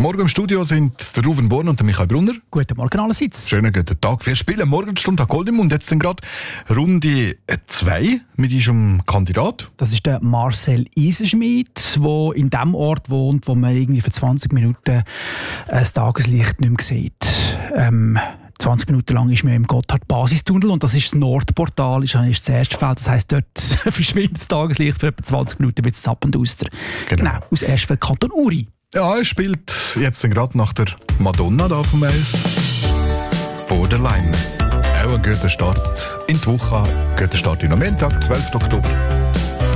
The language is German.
Morgen im Studio sind der Ruven Born und der Michael Brunner. Guten Morgen allerseits. Schönen guten Tag. Wir spielen Morgenstunde Goldim und jetzt gerade Runde 2 mit unserem Kandidat. Das ist der Marcel Eisenschmidt, der in dem Ort wohnt, wo man irgendwie für 20 Minuten das Tageslicht nicht mehr sieht. 20 Minuten lang ist man im Gotthard-Basistunnel und das ist das Nordportal, ist das erste Feld. Das heisst, dort verschwindet das Tageslicht für etwa 20 Minuten, wird es zappend auster. Genau, aus Erstfeld, Kanton Uri. Ja, er spielt jetzt gerade nach der Madonna da vom Eis. Borderline. Auch ein guter Start in die Woche, ein guter Start in den Montag, 12. Oktober.